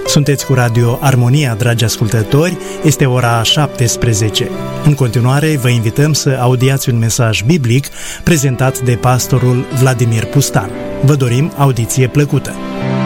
Sunteți cu Radio Armonia, dragi ascultători, este ora 17. În continuare, vă invităm să audiați un mesaj biblic prezentat de pastorul Vladimir Pustan. Vă dorim audiție plăcută!